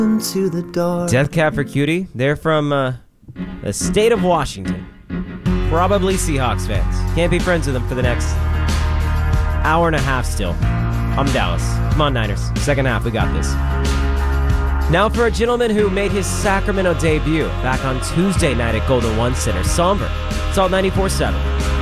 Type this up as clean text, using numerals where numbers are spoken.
To the door. Death Cab for Cutie. They're from the state of Washington. Probably Seahawks fans. Can't be friends with them for the next hour and a half still. I'm Dallas. Come on, Niners. Second half, we got this. Now for a gentleman who made his Sacramento debut back on Tuesday night at Golden One Center. Somber. Salt 94.7.